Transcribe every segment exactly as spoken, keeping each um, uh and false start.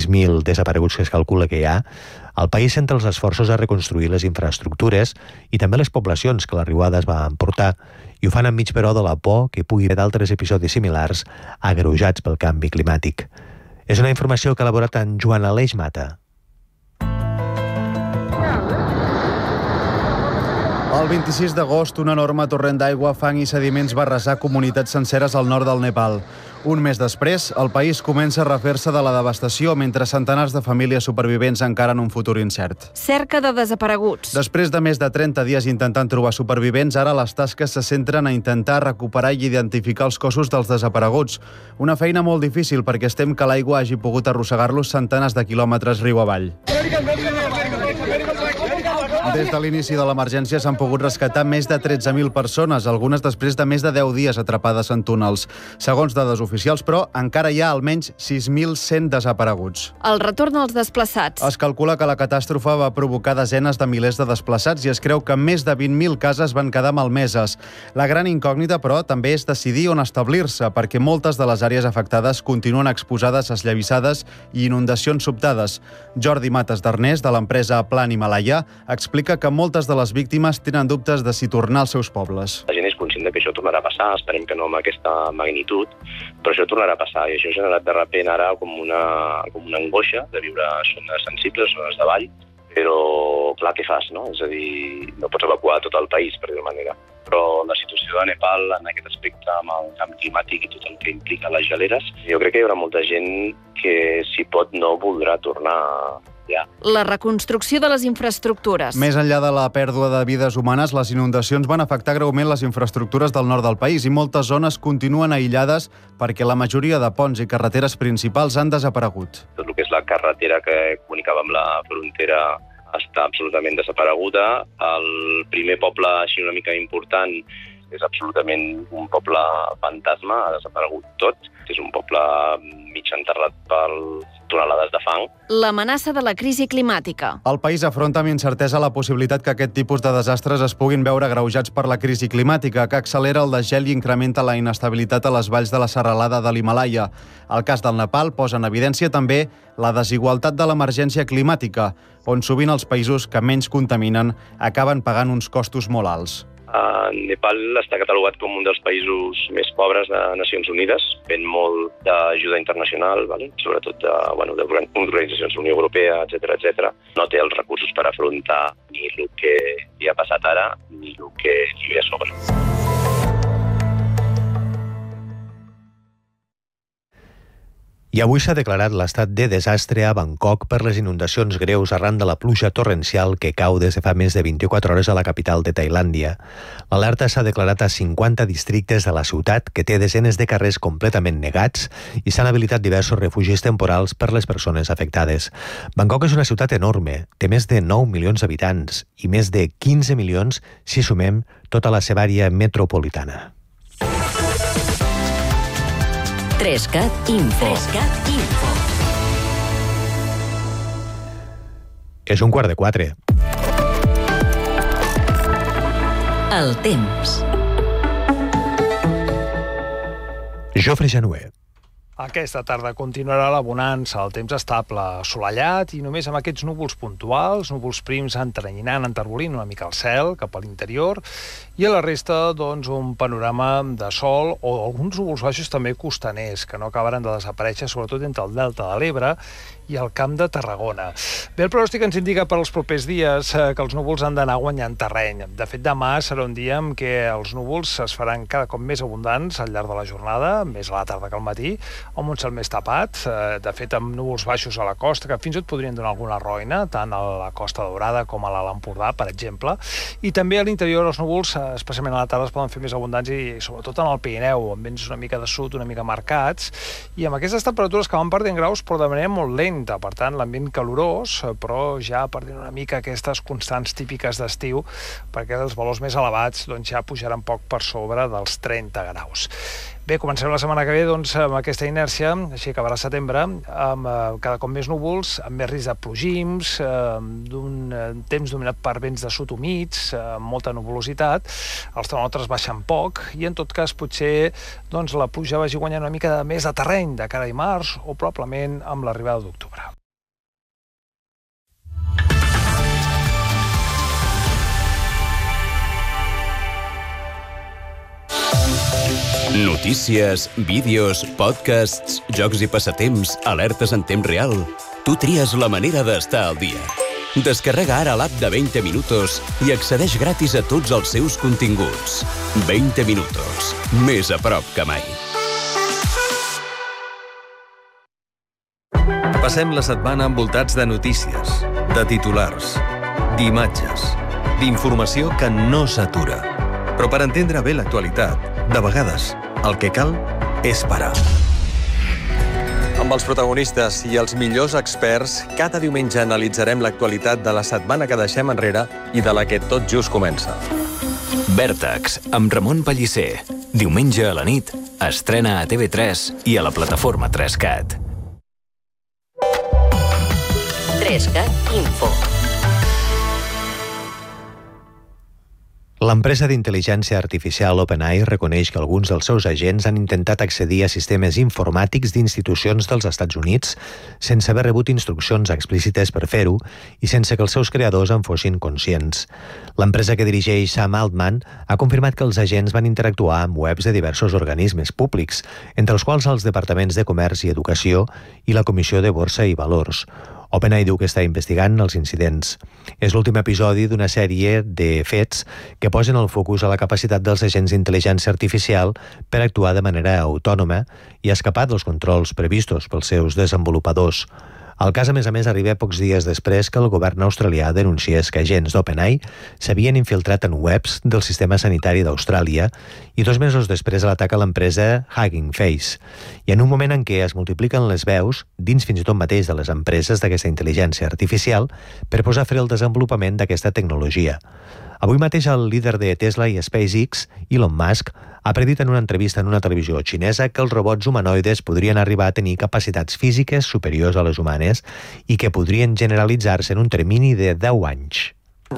mil desapareguts que es calcula que hi ha, el país centra els esforços a reconstruir les infraestructures i també les poblacions que la riuada es va emportar, i ho fan enmig, però, de la por que pugui haver d'altres episodis similars agreujats pel canvi climàtic. És una informació que ha elaborat en Joan Aleix Mata. El vint-i-sis d'agost, un enorme torrent d'aigua, fang i sediments va arrasar comunitats senceres al nord del Nepal. Un mes després, el país comença a refer-se de la devastació, mentre centenars de famílies supervivents encara en un futur incert. Cerca de desapareguts. Després de més de trenta dies intentant trobar supervivents, ara les tasques se centren a intentar recuperar i identificar els cossos dels desapareguts. Una feina molt difícil perquè es tem que l'aigua hagi pogut arrossegar-los centenars de quilòmetres riu avall. Des de l'inici de l'emergència s'han pogut rescatar més de tretze mil persones, algunes després de més de deu dies atrapades en túnels. Segons dades oficials, però, encara hi ha almenys sis mil cent desapareguts. El retorn als desplaçats. Es calcula que la catàstrofe va provocar desenes de milers de desplaçats i es creu que més de vint mil cases van quedar malmeses. La gran incògnita, però, també és decidir on establir-se, perquè moltes de les àrees afectades continuen exposades a esllavissades i inundacions sobtades. Jordi Mates d'Arnés, de l'empresa Plan Himalaya, explica que moltes de les víctimes tenen dubtes de si tornar als seus pobles. La gent és conscient que això tornarà a passar, esperem que no amb aquesta magnitud, però això tornarà a passar i això ha generat de sobte ara com una, com una angoixa de viure a zones sensibles, zones de vall, però clar, què fas, no? És a dir, no pots evacuar tot el país, per dir-ho manera. Però la situació de Nepal en aquest aspecte amb el canvi climàtic i tot el que implica les geleres, jo crec que hi haurà molta gent que, si pot, no voldrà tornar ja. La reconstrucció de les infraestructures. Més enllà de la pèrdua de vides humanes, les inundacions van afectar greument les infraestructures del nord del país i moltes zones continuen aïllades perquè la majoria de ponts i carreteres principals han desaparegut. Tot el que és la carretera que comunicava amb la frontera està absolutament desapareguda. El primer poble així una mica important és absolutament un poble fantasma, ha desaparegut tot. És un poble mig enterrat per tonelades de fang. L'amenaça de la crisi climàtica. El país afronta amb incertesa la possibilitat que aquest tipus de desastres es puguin veure agreujats per la crisi climàtica, que accelera el desgel i incrementa la inestabilitat a les valls de la serralada de l'Himalaya. El cas del Nepal posa en evidència també la desigualtat de l'emergència climàtica, on sovint els països que menys contaminen acaben pagant uns costos molt alts. Uh, Nepal està catalogat com un dels països més pobres de Nacions Unides, ven molt d'ajuda internacional, vale? Sobretot de, bueno, d'organitzacions de la Unió Europea, etcètera, etcètera. No té els recursos per afrontar ni el que hi ha passat ara, ni el que hi ve a sobre. I avui s'ha declarat l'estat de desastre a Bangkok per les inundacions greus arran de la pluja torrencial que cau des de fa més de vint-i-quatre hores a la capital de Tailàndia. L'alerta s'ha declarat a cinquanta districtes de la ciutat, que té desenes de carrers completament negats, i s'han habilitat diversos refugis temporals per les persones afectades. Bangkok és una ciutat enorme, té més de nou milions d'habitants i més de quinze milions si sumem tota la seva àrea metropolitana. Trescat Info. Trescat Info. És un quart de quatre. El temps. Jofre Januer. Aquesta tarda continuarà la bonança, el temps estable, assolellat i només amb aquests núvols puntuals, núvols prims entrenyinant, enterbolint una mica el cel cap a l'interior, i a la resta, doncs, un panorama de sol o alguns núvols baixos també costaners, que no acabaran de desaparèixer, sobretot entre el delta de l'Ebre i el Camp de Tarragona. Bé, el pronòstic ens indica per als propers dies eh, que els núvols han d'anar guanyant terreny. De fet, demà serà un dia en què els núvols es faran cada cop més abundants al llarg de la jornada, més a la tarda que al matí, amb un cel més tapat, eh, de fet amb núvols baixos a la costa, que fins i tot podrien donar alguna roina, tant a la Costa Daurada com a l'Alt Empordà, per exemple, i també a l'interior els núvols, eh, especialment a la tarda, es poden fer més abundants i sobretot en el Pirineu, amb vents una mica de sud, una mica marcats, i amb aquestes temperatures que van perdent graus però de manera molt lenta. Per tant, l'ambient calorós, però ja perdent una mica aquestes constants típiques d'estiu, perquè els valors més elevats doncs, ja pujaran poc per sobre dels trenta graus. Bé, comencem la setmana que ve doncs, amb aquesta inèrcia, així acabarà setembre, amb eh, cada cop més núvols, amb més risc de plogims, eh, d'un eh, temps dominat per vents de sud humits, eh, amb molta nuvolositat, els termòmetres baixen poc, i en tot cas potser doncs, la pluja vagi guanyant una mica més de terreny de cara a dimarts o probablement amb l'arribada d'octubre. Notícies, vídeos, podcasts, jocs i passatemps, alertes en temps real. Tu tries la manera d'estar al dia. Descarrega ara l'app de veinte Minutos i accedeix gratis a tots els seus continguts. veinte Minutos. Més a prop que mai. Passem la setmana envoltats de notícies, de titulars, d'imatges, d'informació que no s'atura. Però per entendre bé l'actualitat, de vegades, el que cal és parar. Amb els protagonistes i els millors experts, cada diumenge analitzarem l'actualitat de la setmana que deixem enrere i de la que tot just comença. Vèrtex, amb Ramon Pellicer. Diumenge a la nit, estrena a T V tres i a la plataforma tres cat. tres cat Info. L'empresa d'intel·ligència artificial OpenAI reconeix que alguns dels seus agents han intentat accedir a sistemes informàtics d'institucions dels Estats Units sense haver rebut instruccions explícites per fer-ho i sense que els seus creadors en fossin conscients. L'empresa que dirigeix Sam Altman ha confirmat que els agents van interactuar amb webs de diversos organismes públics, entre els quals els departaments de Comerç i Educació i la Comissió de Borsa i Valors. OpenAI diu que està investigant els incidents. És l'últim episodi d'una sèrie de fets que posen el focus a la capacitat dels agents d'intel·ligència artificial per actuar de manera autònoma i escapar dels controls previstos pels seus desenvolupadors. El cas, a més a més, arriba pocs dies després que el govern australià denunciés que agents d'OpenAI s'havien infiltrat en webs del sistema sanitari d'Austràlia i dos mesos després de l'atac a l'empresa Hugging Face. I en un moment en què es multipliquen les veus, dins fins i tot mateix de les empreses d'aquesta intel·ligència artificial, per posar fre al desenvolupament d'aquesta tecnologia. Avui mateix el líder de Tesla i SpaceX, Elon Musk, ha predit en una entrevista en una televisió xinesa que els robots humanoides podrien arribar a tenir capacitats físiques superiors a les humanes i que podrien generalitzar-se en un termini de deu anys.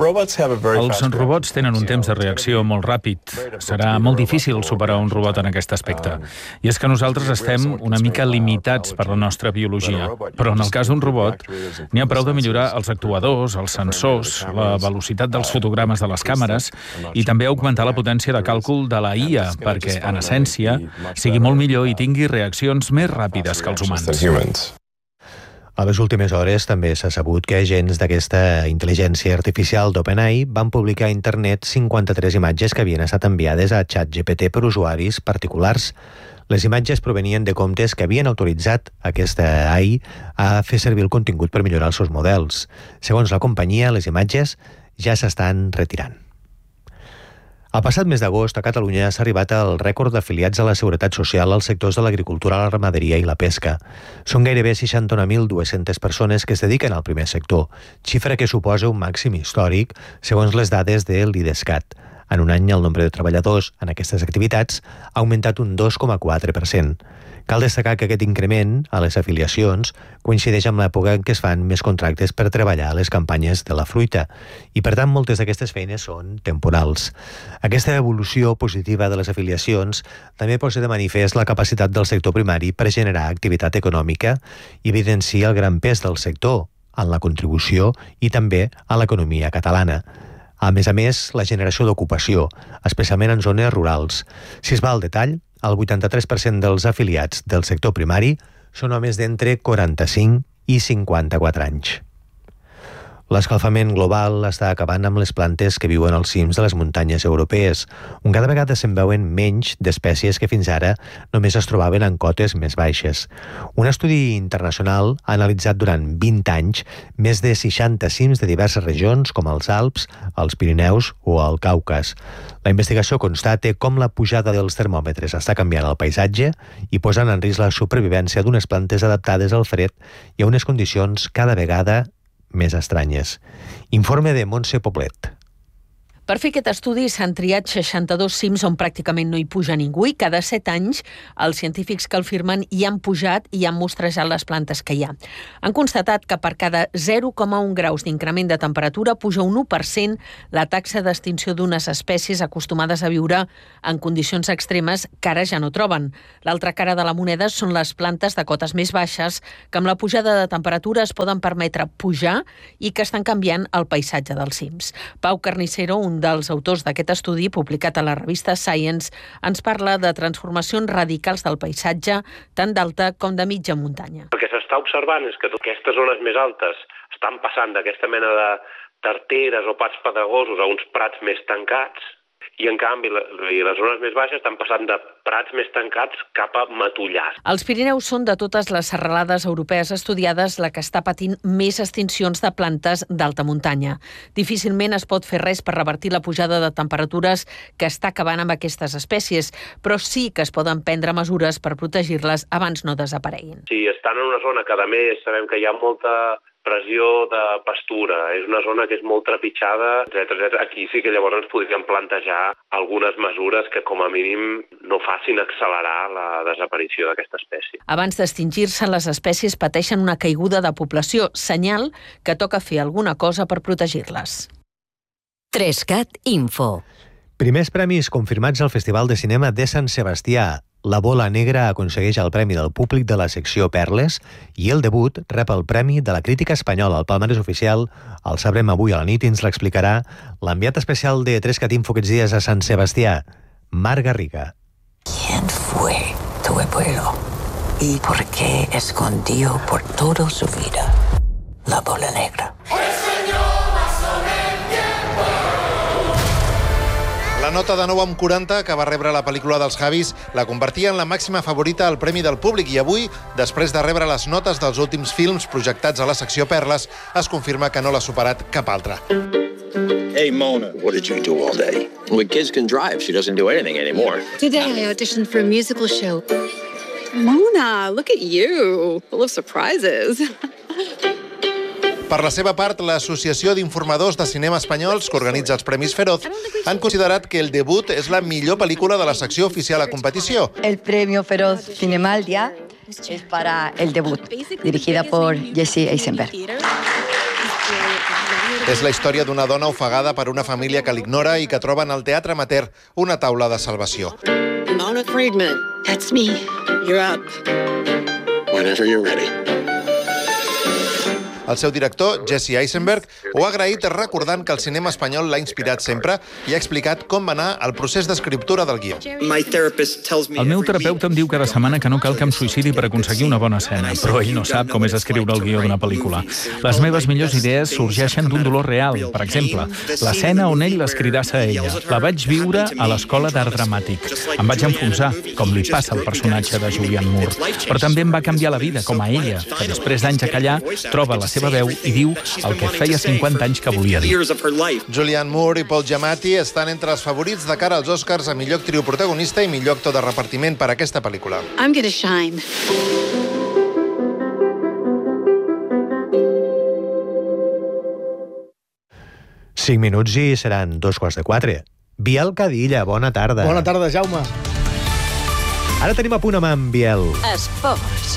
Els robots tenen un temps de reacció molt ràpid. Serà molt difícil superar un robot en aquest aspecte. I és que nosaltres estem una mica limitats per la nostra biologia. Però en el cas d'un robot, n'hi ha prou de millorar els actuadors, els sensors, la velocitat dels fotogrames de les càmeres i també augmentar la potència de càlcul de la I A perquè, en essència, sigui molt millor i tingui reaccions més ràpides que els humans. A les últimes hores també s'ha sabut que agents d'aquesta intel·ligència artificial d'OpenAI van publicar a internet cinquanta-tres imatges que havien estat enviades a ChatGPT per usuaris particulars. Les imatges provenien de comptes que havien autoritzat aquesta A I a fer servir el contingut per millorar els seus models. Segons la companyia, les imatges ja s'estan retirant. El passat mes d'agost, a Catalunya s'ha arribat al rècord d'afiliats a la Seguretat Social als sectors de l'agricultura, la ramaderia i la pesca. Són gairebé seixanta-nou mil dues-centes persones que es dediquen al primer sector, xifra que suposa un màxim històric, segons les dades de l'IDESCAT. En un any, el nombre de treballadors en aquestes activitats ha augmentat un dos coma quatre per cent. Cal destacar que aquest increment a les afiliacions coincideix amb l'època en què es fan més contractes per treballar a les campanyes de la fruita i, per tant, moltes d'aquestes feines són temporals. Aquesta evolució positiva de les afiliacions també posa de manifest la capacitat del sector primari per generar activitat econòmica i evidencia el gran pes del sector en la contribució i també a l'economia catalana. A més a més, la generació d'ocupació, especialment en zones rurals. Si es va al detall, el vuitanta-tres per cent dels afiliats del sector primari són homes d'entre quaranta-cinc i cinquanta-quatre anys. L'escalfament global està acabant amb les plantes que viuen als cims de les muntanyes europees, on cada vegada se'n veuen menys d'espècies que fins ara només es trobaven en cotes més baixes. Un estudi internacional ha analitzat durant vint anys més de seixanta cims de diverses regions, com els Alps, els Pirineus o el Caucas. La investigació constata com la pujada dels termòmetres està canviant el paisatge i posant en risc la supervivència d'unes plantes adaptades al fred i a unes condicions cada vegada més estranyes. Informe de Montse Poblet. Per fer aquest estudi s'han triat seixanta-dos cims on pràcticament no hi puja ningú i cada set anys els científics que el firmen hi han pujat i han mostrejat les plantes que hi ha. Han constatat que per cada zero coma un graus d'increment de temperatura puja un u per cent la taxa d'extinció d'unes espècies acostumades a viure en condicions extremes que ara ja no troben. L'altra cara de la moneda són les plantes de cotes més baixes que amb la pujada de temperatura es poden permetre pujar i que estan canviant el paisatge dels cims. Pau Carnicero, un un dels autors d'aquest estudi, publicat a la revista Science, ens parla de transformacions radicals del paisatge, tant d'alta com de mitja muntanya. El que s'està observant és que aquestes zones més altes estan passant d'aquesta mena de tarteres o pats pedregosos a uns prats més tancats, i en canvi les zones més baixes estan passant de prats més tancats cap a matollars. Els Pirineus són de totes les serralades europees estudiades la que està patint més extincions de plantes d'alta muntanya. Difícilment es pot fer res per revertir la pujada de temperatures que està acabant amb aquestes espècies, però sí que es poden prendre mesures per protegir-les abans no desapareguin. Sí, estan en una zona que a més sabem que hi ha molta pressió de pastura, és una zona que és molt trepitjada, etcètera, etcètera. Aquí sí que llavors ens podríem plantejar algunes mesures que com a mínim no facin accelerar la desaparició d'aquesta espècie. Abans d'extingir-se, les espècies pateixen una caiguda de població, senyal que toca fer alguna cosa per protegir-les. tres cat Info. Primers premis confirmats al Festival de Cinema de Sant Sebastià. La Bola Negra aconsegueix el premi del públic de la secció Perles i el debut rep el premi de la crítica espanyola. El palmarès oficial el sabrem avui a la nit i ens l'explicarà l'enviat especial de tres cat Info aquests dies a Sant Sebastià, Marc Garriga. ¿Quién fue tu abuelo y por qué escondió por toda su vida la bola negra? La nota de nou amb quaranta que va rebre la pel·lícula dels Javis la convertia en la màxima favorita al Premi del Públic i avui, després de rebre les notes dels últims films projectats a la secció Perles, es confirma que no l'ha superat cap altre. Hey, Mona, what did you do all day? When kids can drive, she doesn't do anything anymore. Today I auditioned for a musical show. Mona, look at you, full of surprises. Per la seva part, l'Associació d'Informadors de Cinema Espanyols, que organitza els Premis Feroz, han considerat que el debut és la millor pel·lícula de la secció oficial a competició. El Premio Feroz Cinemaldia es para el debut, dirigida por Jesse Eisenberg. És la història d'una dona ofegada per una família que l'ignora i que troba en el teatre amateur una taula de salvació. Mona Friedman, that's me. You're up. Whenever you're ready. El seu director, Jesse Eisenberg, ho ha agraït recordant que el cinema espanyol l'ha inspirat sempre i ha explicat com va anar el procés d'escriptura del guió. El meu terapeuta em diu cada setmana que no cal que em suïcidi per aconseguir una bona escena, però ell no sap com és escriure el guió d'una pel·lícula. Les meves millors idees sorgeixen d'un dolor real. Per exemple, l'escena on ell l'escridassa a ella. La vaig viure a l'escola d'art dramàtic. Em vaig enfonsar, com li passa al personatge de Julianne Moore. Però també em va canviar la vida, com a ella, que després d'anys a callar troba la seva veu i diu el que feia cinquanta anys que volia dir. Julianne Moore i Paul Giamatti estan entre els favorits de cara als Oscars a millor actriu protagonista i millor actor de repartiment per a aquesta pel·lícula. I'm gonna shine. Cinc minuts i seran dos quarts de quatre. Biel Cadilla, bona tarda. Bona tarda, Jaume. Ara tenim a punt amb en Biel. Esports.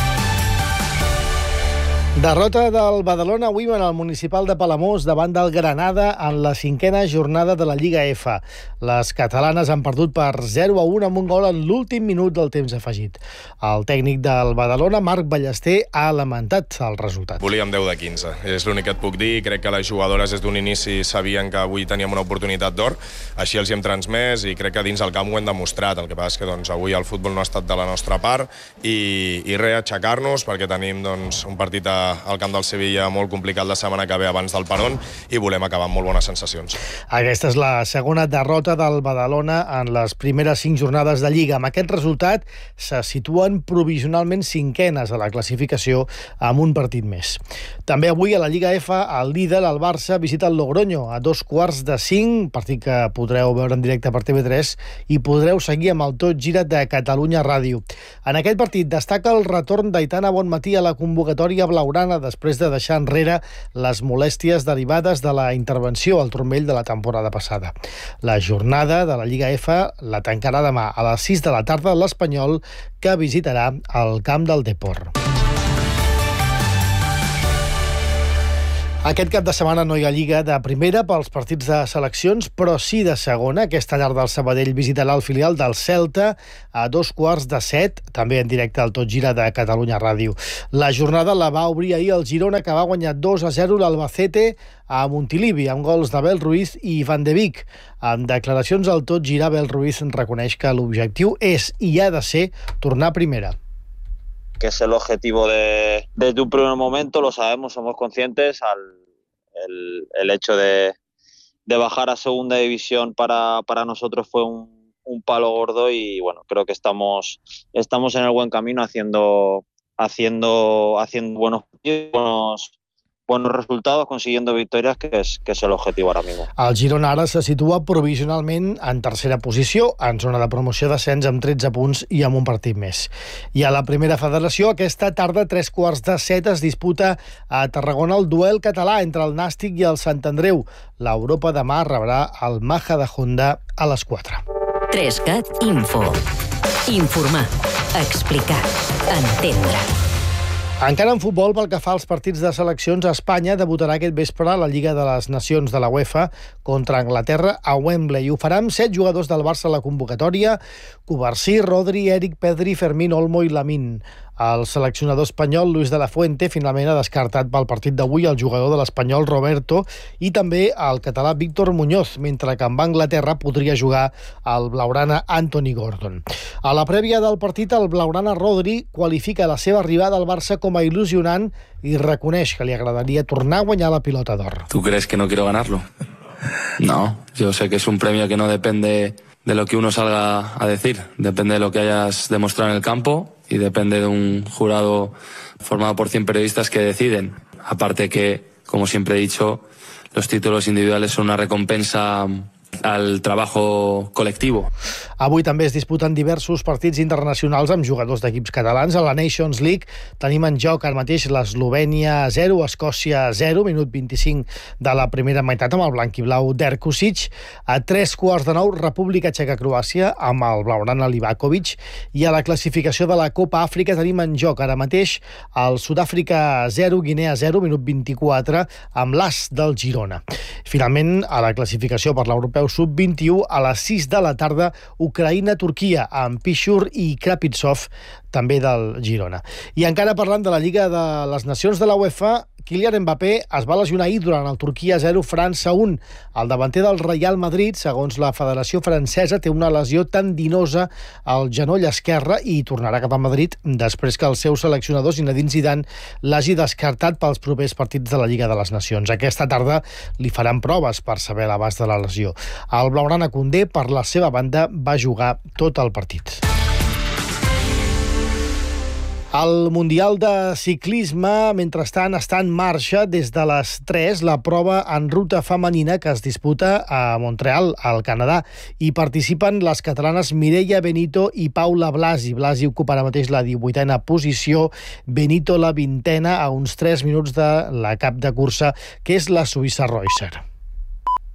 Derrota del Badalona Women al municipal de Palamós davant del Granada en la cinquena jornada de la Lliga F. Les catalanes han perdut per zero a un amb un gol en l'últim minut del temps afegit. El tècnic del Badalona, Marc Ballester, ha lamentat el resultat. Volíem deu de quinze, és l'únic que et puc dir. Crec que les jugadores des d'un inici sabien que avui teníem una oportunitat d'or, així els hi hem transmès i crec que dins el camp ho hem demostrat. El que passa és que doncs, avui el futbol no ha estat de la nostra part i, i res, aixecar-nos perquè tenim doncs, un partit a al camp del Sevilla molt complicat la setmana que ve abans del Perón i volem acabar amb molt bones sensacions. Aquesta és la segona derrota del Badalona en les primeres cinc jornades de Lliga. Amb aquest resultat se situen provisionalment cinquenes a la classificació amb un partit més. També avui a la Lliga F el líder, el Barça, visita el Logroño a dos quarts de cinc, partit que podreu veure en directe per T V tres i podreu seguir amb el Tot Gira de Catalunya Ràdio. En aquest partit destaca el retorn d'Aitana Bonmatí a la convocatòria blaugrana després de deixar enrere les molèsties derivades de la intervenció al turmell de la temporada passada. La jornada de la Lliga F la tancarà demà a les sis de la tarda l'Espanyol, que visitarà el camp del Depor. Aquest cap de setmana no hi ha Lliga de primera pels partits de seleccions, però sí de segona. Aquesta llar del Sabadell visitarà el filial del Celta a dos quarts de set, també en directe al Tot Gira de Catalunya Ràdio. La jornada la va obrir ahir el Girona, que va guanyar dos a zero l'Albacete a Montilivi, amb gols d'Abel Ruiz i Van de Beek. En declaracions al Tot Gira, Abel Ruiz reconeix que l'objectiu és i ha de ser tornar a primera. Que es el objetivo de, desde un primer momento, lo sabemos, somos conscientes. Al, el, el hecho de, de bajar a segunda división para, para nosotros fue un, un palo gordo y bueno, creo que estamos, estamos en el buen camino haciendo, haciendo, haciendo buenos, buenos buenos resultados, consiguiendo victorias, que és, que és l'objectiu ara mismo. El Girona ara se situa provisionalment en tercera posició, en zona de promoció d'ascens amb tretze punts i amb un partit més. I a la primera federació, aquesta tarda, tres quarts de set, es disputa a Tarragona el duel català entre el Nàstic i el Sant Andreu. L'Europa demà rebrà el Maja de Honda a les quatre. Trescat Info. Informar, explicar, entendre. Encara en futbol, pel que fa als partits de seleccions, Espanya debutarà aquest vespre a la Lliga de les Nacions de la UEFA contra Anglaterra a Wembley. Ho farà amb set jugadors del Barça a la convocatòria: Cubarsí, Rodri, Eric, Pedri, Fermín, Olmo i Lamine. El seleccionador espanyol Luis de la Fuente finalment ha descartat pel partit d'avui el jugador de l'Espanyol Roberto i també el català Víctor Muñoz, mentre que amb Anglaterra podria jugar el blaugrana Anthony Gordon. A la prèvia del partit, el blaugrana Rodri qualifica la seva arribada al Barça com a il·lusionant i reconeix que li agradaria tornar a guanyar la pilota d'or. ¿Tú crees que no quiero ganarlo? No, yo sé que es un premio que no depende de lo que uno salga a decir, depende de lo que hayas demostrado en el campo y depende de un jurado formado por cien periodistas que deciden. Aparte que, como siempre he dicho, los títulos individuales son una recompensa al trabajo col·lectiu. Avui també es disputen diversos partits internacionals amb jugadors d'equips catalans. A la Nations League tenim en joc ara mateix l'Eslovènia zero, Escòcia zero, minut vint-i-cinc de la primera meitat amb el blanc i blau d'Erkusic. A tres quarts de nou, República Txeca-Croàcia amb el blaugrana Livakovic. I a la classificació de la Copa Àfrica tenim en joc ara mateix el Sud-àfrica zero, Guinea zero, minut vint-i-quatre, amb l'as del Girona. Finalment, a la classificació per l'Europeu sub vint-i-u, a les sis de la tarda, Ucraïna-Turquia, amb Pichur i Krapitsov, també del Girona. I encara parlant de la Lliga de les Nacions de la UEFA, Kylian Mbappé es va lesionar ahir durant el Turquia zero, França un. El davanter del Real Madrid, segons la Federació Francesa, té una lesió tendinosa al genoll esquerre i tornarà cap a Madrid després que el seu seleccionador Zinedine Zidane l'hagi descartat pels propers partits de la Lliga de les Nacions. Aquesta tarda li faran proves per saber l'abast de la lesió. El blaugrana Koundé, per la seva banda, va jugar tot el partit. El Mundial de Ciclisme, mentrestant, està en marxa des de les tres, la prova en ruta femenina que es disputa a Montreal, al Canadà. Hi participen les catalanes Mireia Benito i Paula Blasi. Blasi ocupa ara mateix la divuitena posició, Benito la vintena, a uns tres minuts de la cap de cursa, que és la suïssa Reusser.